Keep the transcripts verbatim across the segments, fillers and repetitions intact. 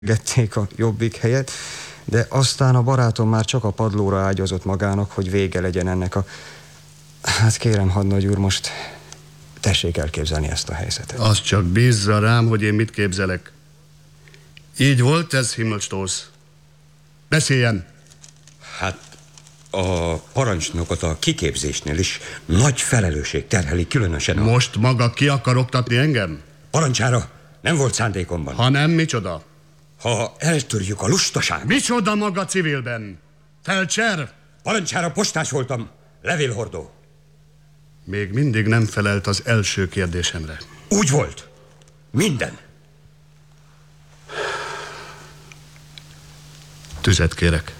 gették a jobbik helyet, de aztán a barátom már csak a padlóra ágyazott magának, hogy vége legyen ennek a... Hát kérem, hadnagy úr, most tessék elképzelni ezt a helyzetet. Azt csak bízza rám, hogy én mit képzelek. Így volt ez, Himmelstoß? Beszéljen! Hát a parancsnokot a kiképzésnél is nagy felelősség terheli, különösen a... Most maga ki akar oktatni engem? Parancsára nem volt szándékomban. Ha nem, micsoda? Ha eltörjük a lustaság... Micsoda maga civilben? Felcser? Parancsára postás voltam, levélhordó. Még mindig nem felelt az első kérdésemre. Úgy volt. Minden. Tüzet kérek.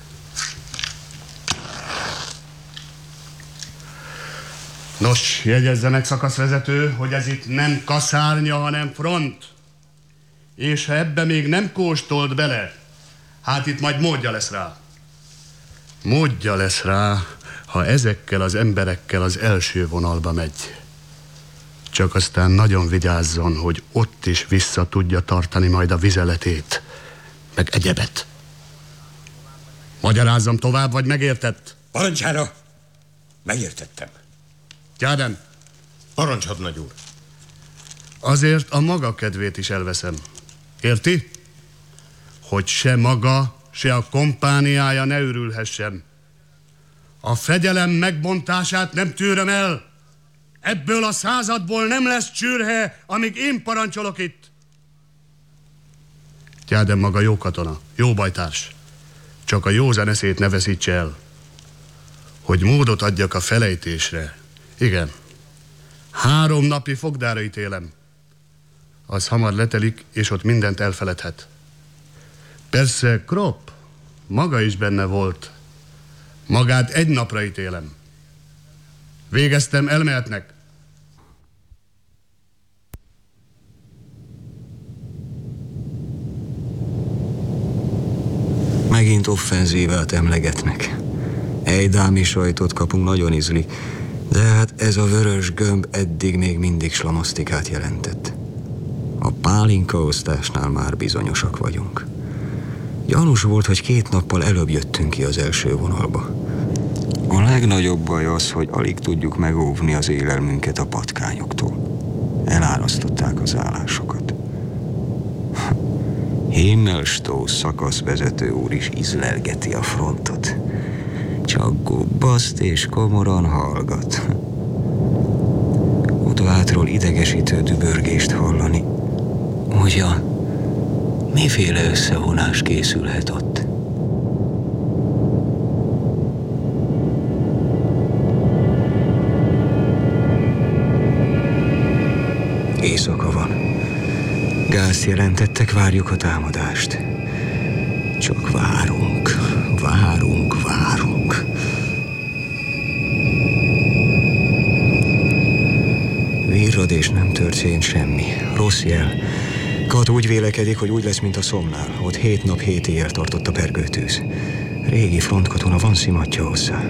Nos, jegyezze meg, szakaszvezető, hogy ez itt nem kaszárnya, hanem front. És ha ebbe még nem kóstolt bele, hát itt majd módja lesz rá. Módja lesz rá, ha ezekkel az emberekkel az első vonalba megy. Csak aztán nagyon vigyázzon, hogy ott is vissza tudja tartani majd a vizeletét, meg egyebet. Magyarázzam tovább, vagy megértett? Parancsára megértettem. Tyáden. Parancs, hadnagy úr. Azért a maga kedvét is elveszem. Érti? Hogy se maga, se a kompániája ne örülhessen. A fegyelem megbontását nem tűröm el. Ebből a századból nem lesz csürhe, amíg én parancsolok itt. Tyáden maga jó katona, jó bajtárs. Csak a józan eszét ne veszítse el. Hogy módot adjak a felejtésre. Igen. Három napi fogdára ítélem. Az hamar letelik, és ott mindent elfeledhet. Persze, Kropp maga is benne volt. Magát egy napra ítélem. Végeztem, elmehetnek. Megint offenzívát emlegetnek. Ejdámi sajtot kapunk, nagyon ízlik. De hát ez a vörös gömb eddig még mindig slamasztikát jelentett. A pálinka osztásnál már bizonyosak vagyunk. Gyanús volt, hogy két nappal előbb jöttünk ki az első vonalba. A legnagyobb baj az, hogy alig tudjuk megóvni az élelmünket a patkányoktól. Elárasztották az állásokat. Himmelstoß szakaszvezető úr is ízlelgeti a frontot. Csak gubbaszt és komoran hallgat. Odahátról idegesítő dübörgést hallani. Ugyan, miféle összevonás készülhet ott? Éjszaka van. Gázt jelentettek, várjuk a támadást. Csak várunk, várunk, várunk. Virrad és nem történt semmi. Rossz jel. Kat úgy vélekedik, hogy úgy lesz, mint a Szomnál. Ott hét nap, hét éjjel tartott a pergőtűz. Régi frontkatona, van szimatja hozzá.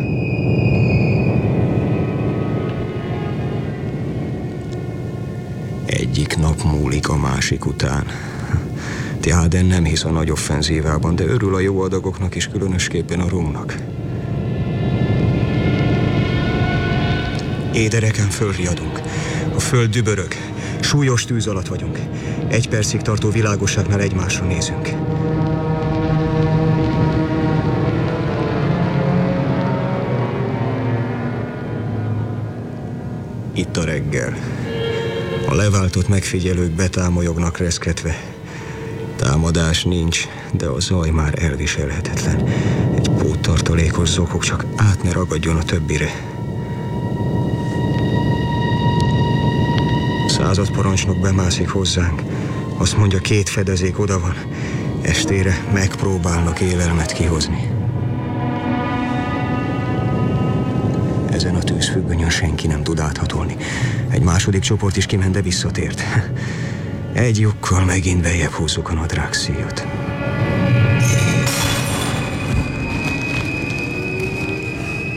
Egyik nap múlik a másik után. Tyáden nem hisz a nagy offenzívában, de örül a jó adagoknak és különösképpen a rumnak. Édereken fölriadunk. A föld dübörög. Súlyos tűz alatt vagyunk. Egy percig tartó világosságnál egymásra nézünk. Itt a reggel. A leváltott megfigyelők betámolyognak reszketve. Támadás nincs, de a zaj már elviselhetetlen. Egy póttartalékos zokog csak át ne ragadjon a többire. Századparancsnok bemászik hozzánk. Azt mondja, két fedezék oda van. Estére megpróbálnak élelmet kihozni. Ezen a tűzfüggönyön senki nem tud áthatolni. Egy második csoport is kiment, de visszatért. Egy lyukkal megint bejjebb húzzuk a nadrágszíjat.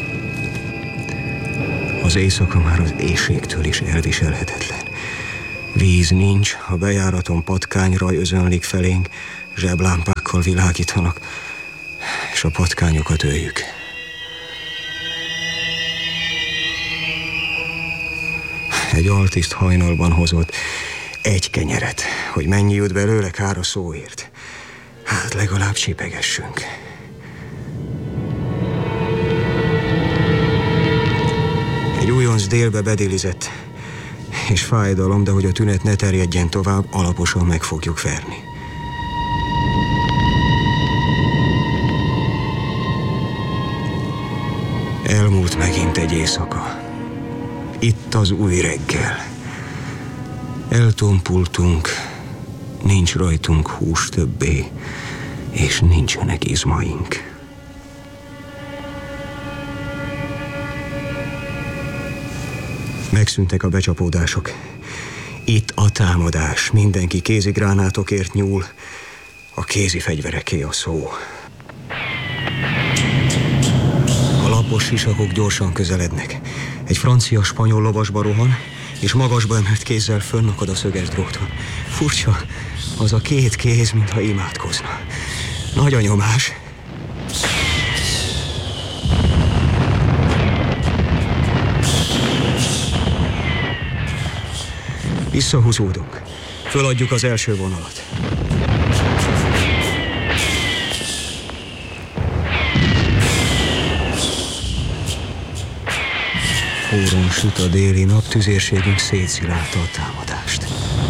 Az éjszaka már az éjségtől is elviselhetetlen. Víz nincs, a bejáraton patkányraj özönlik felénk, zseblámpákkal világítanak, és a patkányokat öljük. Egy altiszt hajnalban hozott egy kenyeret, hogy mennyi jut belőle, kár a szóért. Hát legalább csipegessünk. Egy újonc délbe bedélizett, és fájdalom, de hogy a tünet ne terjedjen tovább, alaposan meg fogjuk verni. Elmúlt megint egy éjszaka. Itt az új reggel. Eltompultunk, nincs rajtunk hús többé, és nincsenek izmaink. Megszűntek a becsapódások. Itt a támadás. Mindenki kézigránátokért nyúl. A kézi fegyvereké a szó. A lapos sisakok gyorsan közelednek. Egy francia-spanyol lovasba rohan, és magasba emelt kézzel fönnakad a szöges dróton. Furcsa, az a két kéz, mintha imádkozna. Nagy a nyomás. Visszahúzódunk. Föladjuk az első vonalat. Forrón süt a déli nap, tüzérségünk szétszilálta a támadást.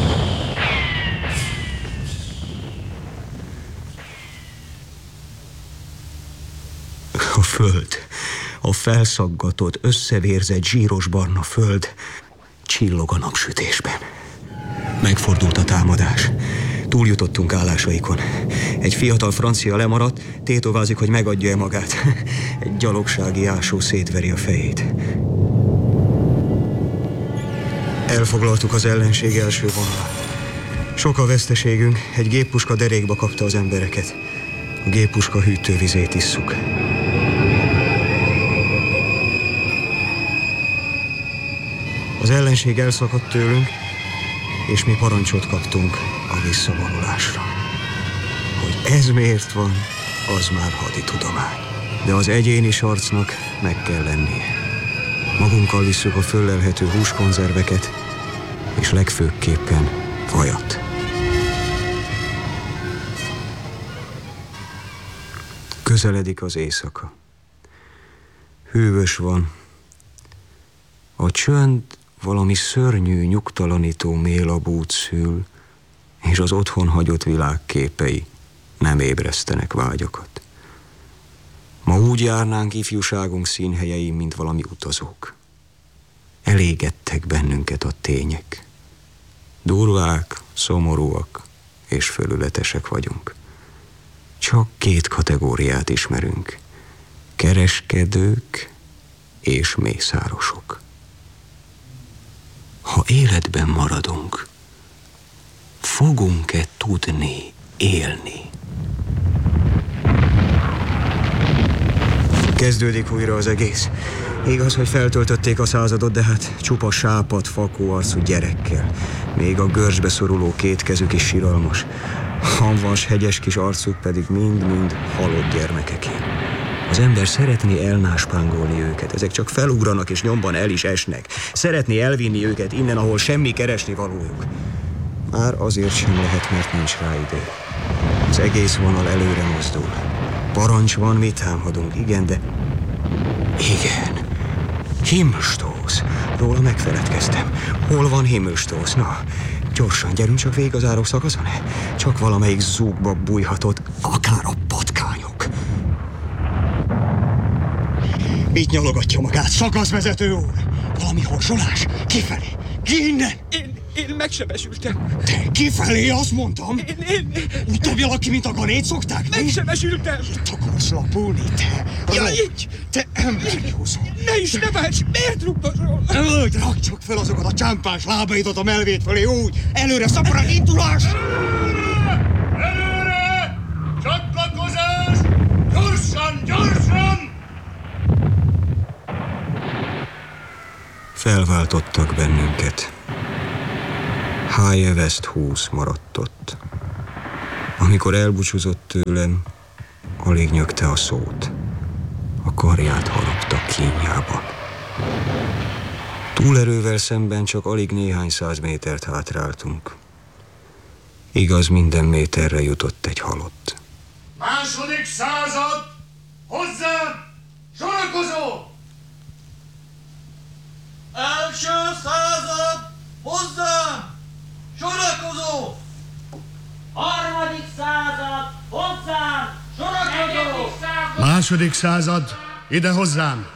A föld, a felszaggatott, összevérzett, zsíros barna föld csillog a napsütésben. Megfordult a támadás. Túljutottunk állásaikon. Egy fiatal francia lemaradt, tétovázik, hogy megadja-e magát. Egy gyalogsági ásó szétveri a fejét. Elfoglaltuk az ellenség első vonalát. Sok a veszteségünk, egy géppuska derékba kapta az embereket. A géppuska hűtővizét isszuk. Az ellenség elszakadt tőlünk, és mi parancsot kaptunk a visszavonulásra. Hogy ez miért van, az már haditudomány. De az egyéni sarcnak meg kell lennie. Magunkkal visszük a föllelhető húskonzerveket, és legfőképpen vajat. Közeledik az éjszaka. Hűvös van. A csönd valami szörnyű, nyugtalanító mélabút szül, és az otthon hagyott világ képei nem ébresztenek vágyakat. Ma úgy járnánk ifjúságunk színhelyein, mint valami utazók. Elégettek bennünket a tények. Durvák, szomorúak és fölületesek vagyunk. Csak két kategóriát ismerünk. Kereskedők és mészárosok. Ha életben maradunk, fogunk-e tudni élni? Kezdődik újra az egész. Igaz, hogy feltöltötték a századot, de hát csupa sápadt, fakó arcú gyerekkel. Még a görcsbe szoruló két kezük is siralmas. Hamvas, hegyes kis arcuk pedig mind-mind halott gyermekeké. Az ember szeretné elnáspángolni őket, ezek csak felugranak és nyomban el is esnek. Szeretné elvinni őket innen, ahol semmi keresni valójuk. Már azért sem lehet, mert nincs rá idő. Az egész vonal előre mozdul. Parancs van, mi támadunk, igen, de... Igen. Himmelstósz. Róla megfeledkeztem. Hol van Himmelstósz? Na, gyorsan, gyerünk csak végig az árok szakaszon. Csak valamelyik zúgba bújhatott, akár a patkányok. Mit nyalogatja magát, szakaszvezető úr? Valami horsolás? Kifelé? Ki innen? Én, én megsebesültem. Te kifelé, azt mondtam. Én, én... Úgy dobjalak ki, mint a ganét szokták? Megsebesültem. Itt akarsz lapulni, te? Ja, így. Te emberjózó. Ne is nevelj, miért rúgtosol? Öld, rakd csak fel azokat a csámpás lábaidat a melvét fölé úgy. Előre, szaporán, indulás! Előre! Csatlakozás! Gyorsan, gyorsan! Felváltottak bennünket. High West húsz maradt ott. Amikor elbúcsúzott tőlem, alig nyögte a szót. A karját harapta kínjában. Túlerővel szemben csak alig néhány száz métert hátráltunk. Igaz, minden méterre jutott egy halott. Második század! Hozzá! Sorakozó! Első század! Hozzám! Sorakozó! Harmadik század! Hozzám! Sorakozó! Második század! Ide hozzám!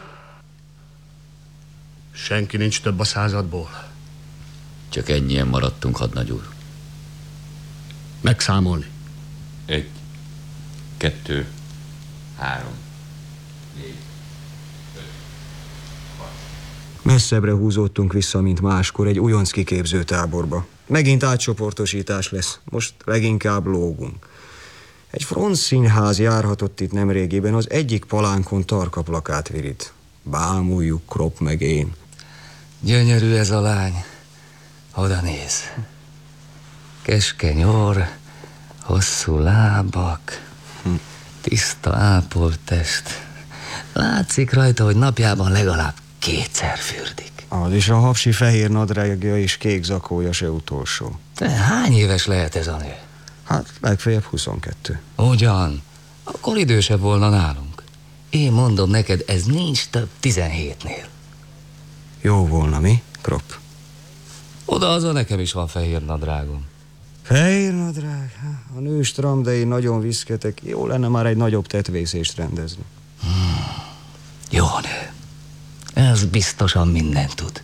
Senki nincs több a századból. Csak ennyien maradtunk, hadnagy úr. Megszámolni. Egy, kettő, három, négy. Messzebbre húzódtunk vissza, mint máskor, egy újonc kiképző táborba. Megint átcsoportosítás lesz, most leginkább lógunk. Egy frontszínház járhatott itt nemrégiben, az egyik palánkon tarka plakát virit. Bámuljuk, Kropp meg én. Gyönyörű ez a lány. Oda néz. Keskeny orr, hosszú lábak, tiszta ápolt test. Látszik rajta, hogy napjában legalább kétszer fürdik. Az is a hapsi fehér nadrágja és kék zakója se utolsó. De hány éves lehet ez a nő? Hát legfeljebb huszonkettő. Ugyan, akkor idősebb volna nálunk. Én mondom neked, ez nincs több tizenhétnél. Jó volna, mi, Kropp? Oda az a nekem is van fehér nadrágom. Fehér nadrág? A nő stram, de én nagyon viszketek. Jó lenne már egy nagyobb tetvészést rendezni. Hmm. Jó nő. Ez biztosan mindent tud.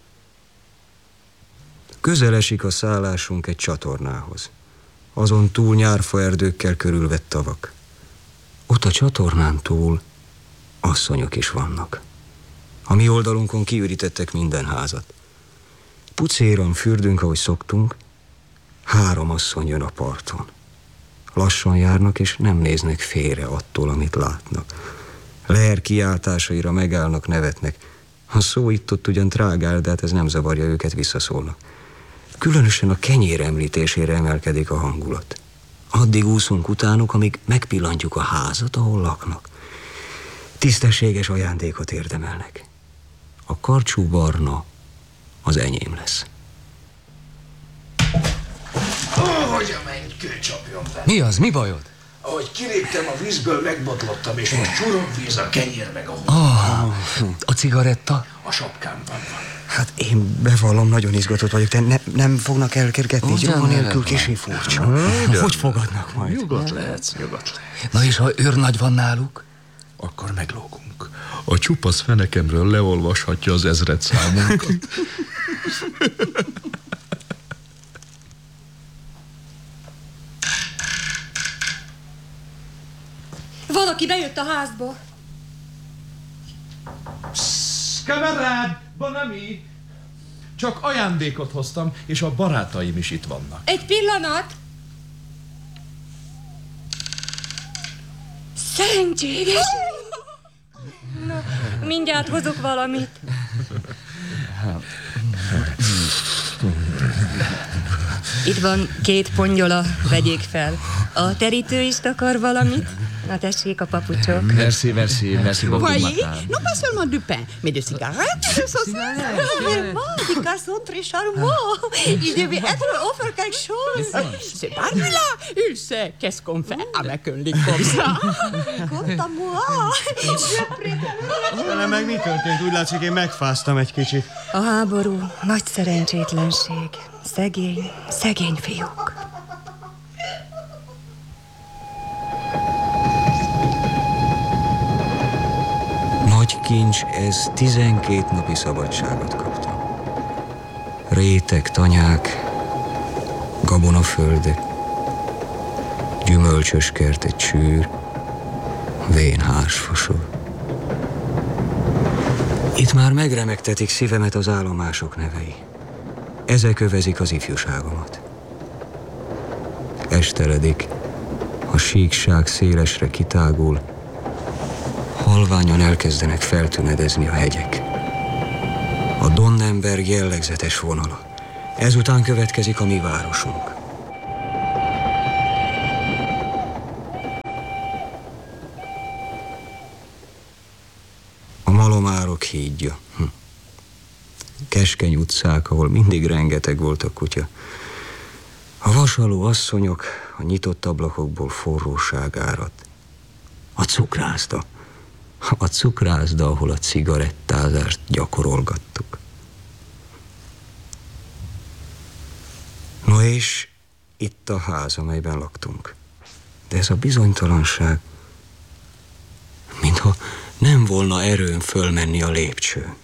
Közel esik a szállásunk egy csatornához. Azon túl nyárfaerdőkkel körülvett tavak. Ott a csatornán túl asszonyok is vannak. A mi oldalunkon kiürítettek minden házat. Pucéran fürdünk, ahogy szoktunk. Három asszony jön a parton. Lassan járnak, és nem néznek félre attól, amit látnak. Leher kiáltásaira megállnak, nevetnek. A szó itt-ott ugyan trágál, de hát ez nem zavarja őket, visszaszólnak. Különösen a kenyér említésére emelkedik a hangulat. Addig úszunk utánuk, amíg megpillantjuk a házat, ahol laknak. Tisztességes ajándékot érdemelnek. A karcsú barna az enyém lesz. Hogy a mennykő csapjon be. Mi az? Mi bajod? Ahogy kiléptem a vízből, megbotlottam, és most csurog víz a kenyér meg a hús. Oh, a cigaretta? A sapkámban van. Hát én bevallom, nagyon izgatott vagyok, de ne, nem fognak elkergetni, így ruha nélkül kicsi furcsa. Hogy fogadnak majd? Nyugodt lehetsz, nyugodt lehetsz. Na és ha őrnagy van náluk? Akkor meglógunk. A csupasz fenekemről leolvashatja az ezred számunkat. Valaki bejött a házba. Kamerád, Bonami! Csak ajándékot hoztam, és a barátaim is itt vannak. Egy pillanat! Szerencséges! Na, mindjárt hozok valamit. Itt van két pongyola, vegyék fel. A terítő is takar valamit. Na tessék a papucsok. Merci, merci, merci beaucoup, Voyez, madame. non pas seulement du pain, mais de cigarettes, de saucisses. Vraiment, des garçons très charmants. Il devait être offert quelque chose. C'est pas lui là. Il sait qu'est-ce qu'on fait avec un lit comme ça. Quant à moi, je préfère... Velem meg mi történt? Úgy látszik, én megfáztam egy kicsit. A háború nagy szerencsétlenség. Szegény, szegény fiúk. Nagy kincs, ez tizenkét napi szabadságot kaptam. Rétek, tanyák, gabonaföldek, gyümölcsös kert, egy csűr, vén hársfasor. Itt már megremegtetik szívemet az állomások nevei. Ezek övezik az ifjúságomat. Esteledik, a síkság szélesre kitágul, halványan elkezdenek feltűnedezni a hegyek. A Donnenberg jellegzetes vonala. Ezután következik a mi városunk. A malomárok hídja. Hm. Keskeny utcák, ahol mindig rengeteg volt a kutya. A vasaló asszonyok a nyitott ablakokból forróság árad. A cukrászda. A cukrászda, ahol a cigarettázást gyakorolgattuk. No és itt a ház, amelyben laktunk. De ez a bizonytalanság, mintha nem volna erőm fölmenni a lépcsőn.